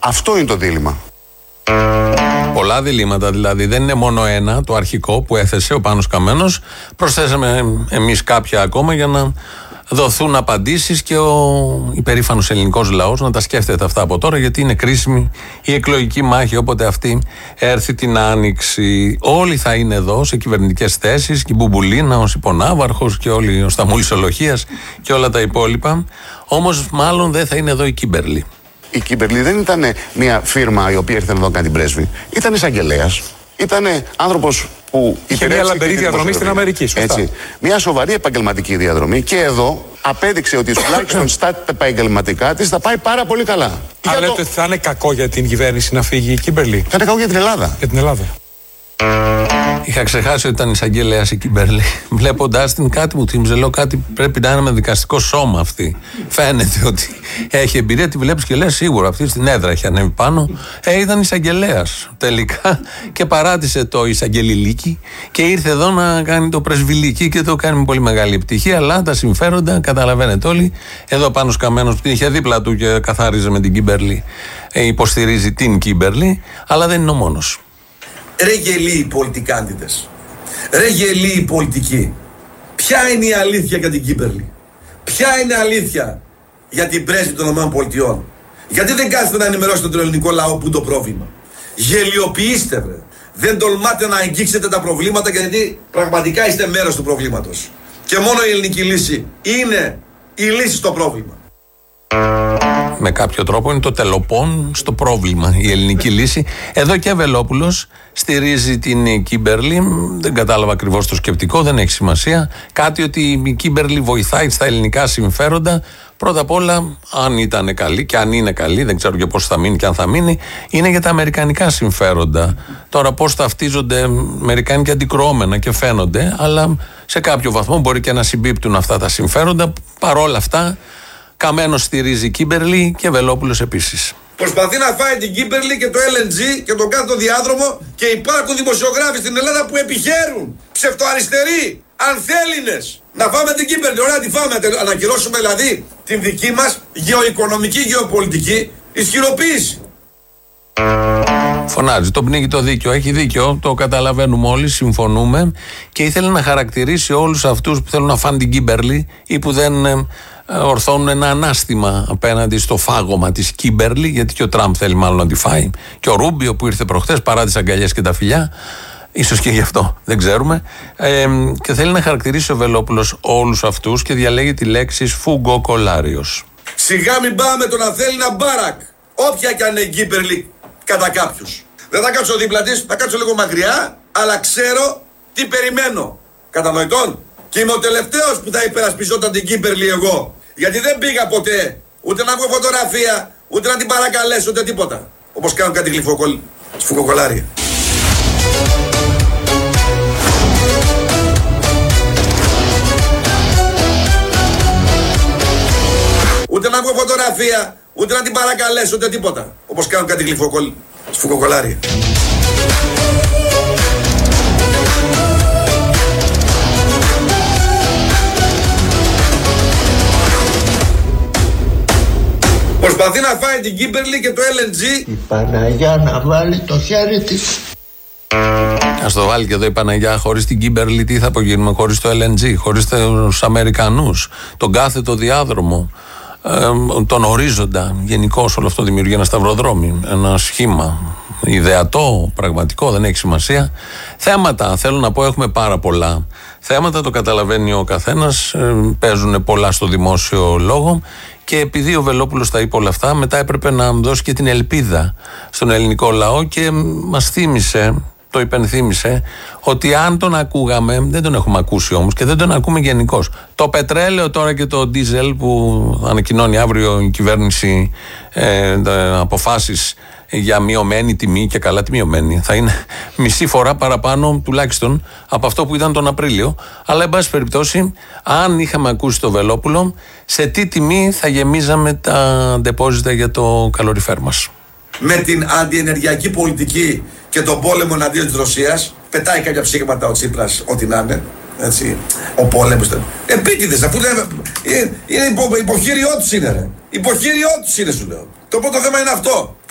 Αυτό είναι το δίλημμα. Πολλά διλήμματα δηλαδή. Δεν είναι μόνο ένα, το αρχικό που έθεσε ο Πάνος Καμένος. Προσθέσαμε εμείς κάποια ακόμα για να δοθούν απαντήσεις και ο υπερήφανος ελληνικός λαός να τα σκέφτεται αυτά από τώρα, γιατί είναι κρίσιμη η εκλογική μάχη όποτε αυτή έρθει την Άνοιξη. Όλοι θα είναι εδώ σε κυβερνητικές θέσεις, και η Μπουμπουλίνα, ο Σιπονάβαρχος και όλοι ο Σταμούλης Ολοχίας και όλα τα υπόλοιπα. Όμως μάλλον δεν θα είναι εδώ η Κίμπερλι. Η Κίμπερλι δεν ήταν μια φίρμα η οποία ήρθε να κάνει την πρέσβη. Ήταν εισαγγελέας. Ήταν άνθρωπος που είχε μια λαμπερή διαδρομή στην Αμερική. Έτσι. Μια σοβαρή επαγγελματική διαδρομή, και εδώ απέδειξε ότι τουλάχιστον στα επαγγελματικά της θα πάει πάρα πολύ καλά. Αν λέτε ότι θα είναι κακό για την κυβέρνηση να φύγει η Κίμπερλι. Θα είναι κακό για την Ελλάδα. Για την Ελλάδα. Είχα ξεχάσει ότι ήταν εισαγγελέας η Κίμπερλι. Βλέποντας την, κάτι μου θύμιζε, λέω κάτι πρέπει να είναι με δικαστικό σώμα αυτή. Φαίνεται ότι έχει εμπειρία, τη βλέπεις και λες σίγουρα αυτή στην έδρα έχει ανέβει πάνω. Ήταν εισαγγελέας τελικά και παράτησε το εισαγγελιλίκι και ήρθε εδώ να κάνει το πρεσβυλίκι και το κάνει με πολύ μεγάλη επιτυχία. Αλλά τα συμφέροντα καταλαβαίνετε όλοι. Εδώ Πάνος Καμένος που την είχε δίπλα του και καθάριζε με την Κίμπερλι, υποστηρίζει την Κίμπερλι, αλλά δεν είναι ο μόνος. Ρε γελοί οι πολιτικάντιδες, ρε γελοί οι πολιτικοί. Ποια είναι η αλήθεια για την Κίμπερλι? Ποια είναι η αλήθεια για την πρέσβη των ΗΠΑ? Γιατί δεν κάθεστε να ενημερώσετε τον ελληνικό λαό που είναι το πρόβλημα? Γελιοποιήστε βρε. Δεν τολμάτε να αγγίξετε τα προβλήματα, γιατί πραγματικά είστε μέρος του προβλήματος. Και μόνο η ελληνική λύση είναι η λύση στο πρόβλημα. Με κάποιο τρόπο είναι το τελοπών στο πρόβλημα η ελληνική λύση. Εδώ και Βελόπουλος στηρίζει την Κίμπερλι. Δεν κατάλαβα ακριβώς το σκεπτικό, δεν έχει σημασία. Κάτι ότι η Κίμπερλι βοηθάει στα ελληνικά συμφέροντα. Πρώτα απ' όλα, αν ήταν καλή και αν είναι καλή, δεν ξέρω και πώς θα μείνει και αν θα μείνει, είναι για τα αμερικανικά συμφέροντα. Τώρα πώς ταυτίζονται αμερικάνοι και αντικρουόμενα και φαίνονται, αλλά σε κάποιο βαθμό μπορεί και να συμπίπτουν αυτά τα συμφέροντα. Παρόλα αυτά, Καμένος στηρίζει Κίμπερλι και Βελόπουλος επίσης. Προσπαθεί να φάει την Κίμπερλι και το LNG και τον κάτω διάδρομο, και υπάρχουν δημοσιογράφοι στην Ελλάδα που επιχαίρουν, ψευτοαριστεροί, ανθέληνες, να φάμε την Κίμπερλι. Ωραία, τη φάμε, να ανακυρώσουμε δηλαδή την δική μας γεωοικονομική, γεωπολιτική ισχυροποίηση. Φωνάζει, τον πνίγει το δίκαιο. Έχει δίκιο, το καταλαβαίνουμε όλοι, συμφωνούμε, και ήθελε να χαρακτηρίσει όλους αυτούς που θέλουν να φάνε την Κίμπερλι ή που δεν ορθώνουν ένα ανάστημα απέναντι στο φάγωμα της Κίμπερλι, γιατί και ο Τραμπ θέλει μάλλον να τη φάει, και ο Ρούμπιο που ήρθε προχθές παρά τις αγκαλιές και τα φιλιά, ίσως και γι' αυτό, δεν ξέρουμε, και θέλει να χαρακτηρίσει ο Βελόπουλος όλους αυτούς και διαλέγει τη λέξη σφουγγοκολάριος. Σιγά μην πάμε το να θέλει να μπάρακ, όποια και αν είναι η Κίμπερλι κατά κάποιους. Δεν θα κάτσω δίπλα της, θα κάτσω λίγο μακριά, αλλά ξέρω τι περιμένω. Κατανοητόν. Και είμαι ο τελευταίος που θα υπερασπιζόταν την Κίμπερλι εγώ. Γιατί δεν πήγα ποτέ ούτε να βγω φωτογραφία, ούτε να την παρακαλέσω, ούτε τίποτα. Όπως κάνουν κάτι σφουγγοκολάρια. Ούτε να βγω φωτογραφία, ούτε να την παρακαλέσω, ούτε τίποτα. Όπως κάνουν κάτι σφουγγοκολάρια. Προσπαθεί να φάει την Κίμπερλι και το LNG. Η Παναγιά να βάλει το χέρι της. Ας το βάλει και εδώ η Παναγιά. Χωρίς την Κίμπερλι τι θα απογίνουμε? Χωρίς το LNG, χωρίς τους Αμερικανούς, τον κάθετο διάδρομο, τον ορίζοντα. Γενικώς όλο αυτό δημιουργεί ένα σταυροδρόμι, ένα σχήμα ιδεατό, πραγματικό, δεν έχει σημασία. Θέματα, θέλω να πω, έχουμε πάρα πολλά θέματα, το καταλαβαίνει ο καθένας, παίζουν πολλά στο δημόσιο λόγο, και επειδή ο Βελόπουλος τα είπε όλα αυτά, μετά έπρεπε να δώσει και την ελπίδα στον ελληνικό λαό και μας θύμισε, το υπενθύμισε, ότι αν τον ακούγαμε, δεν τον έχουμε ακούσει όμως και δεν τον ακούμε γενικώς. Το πετρέλαιο τώρα και το ντίζελ που ανακοινώνει αύριο η κυβέρνηση αποφάσεις για μειωμένη τιμή, και καλά τη μειωμένη, θα είναι μισή φορά παραπάνω τουλάχιστον από αυτό που ήταν τον Απρίλιο. Αλλά εν πάση περιπτώσει, αν είχαμε ακούσει το Βελόπουλο, σε τι τιμή θα γεμίζαμε τα ντεπόζιτα για το καλοριφέρ μας? Με την αντιενεργειακή πολιτική και τον πόλεμο εναντίον της Ρωσίας, πετάει κάποια ψήγματα ο Τσίπρας, ό,τι να είναι. Έτσι, ο πόλεμος. Επίτηδες, αφού είναι υποχείριό τους είναι, ρε. Υποχείριό τους είναι, σου λέω. Το πρώτο θέμα είναι αυτό.